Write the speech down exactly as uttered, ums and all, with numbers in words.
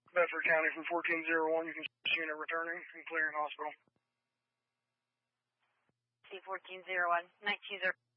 Bedford County from fourteen zero one, you can see unit returning and clearing hospital. C fourteen zero one, nineteen zero.